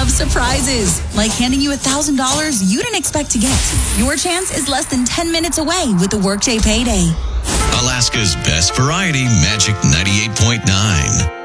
love surprises, like handing you $1,000 you didn't expect to get. Your chance is less than 10 minutes away with the Workday Payday. Alaska's best variety, Magic 98.9.